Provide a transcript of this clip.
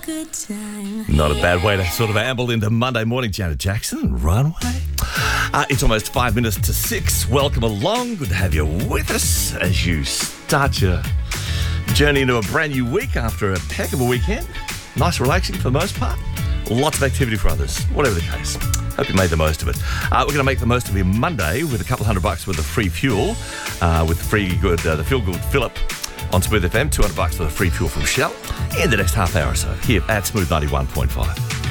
good time. Not a bad way to sort of amble into Monday morning, Janet Jackson, Runway. It's almost 5 minutes to 6. Welcome along. Good to have you with us as you start your journey into a brand new week after a heck of a weekend. Nice, relaxing for the most part. Lots of activity for others, whatever the case. Hope you made the most of it. We're going to make the most of your Monday with a couple $100 worth of free fuel with the Feel Good Phillip on Smooth FM. $200 for the free fuel from Shell in the next half hour or so here at Smooth 91.5.